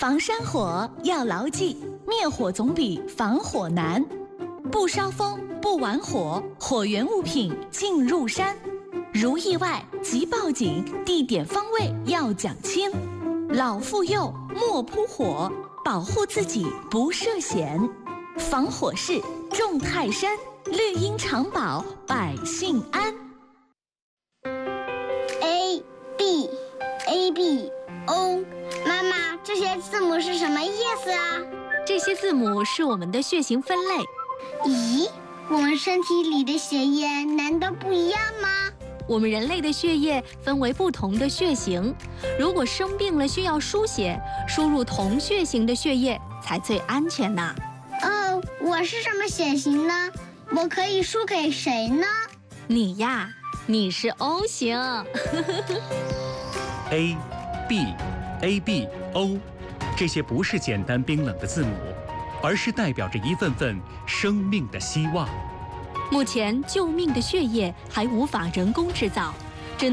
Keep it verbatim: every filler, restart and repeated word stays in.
防山火要牢记，灭火总比防火难。不烧风，不玩火，火源物品进入山。如意外即报警，地点方位要讲清。老妇幼莫扑火，保护自己不涉险。防火势重泰山，绿荫常保百姓安。 A B A B O， 妈妈，这些字母是什么意思啊？ 这些字母是我们的血型分类。 咦，我们身体里的血液难道不一样吗？ 我们人类的血液分为不同的血型，如果生病了需要输血，输入同血型的血液才最安全呢。 哦，我是什么血型呢？我可以输给谁呢？ 你呀，你是 O 型。 A B A B O， 这些不是简单冰冷的字母，而是代表着一份份生命的希望。 目前救命的血液还无法人工制造，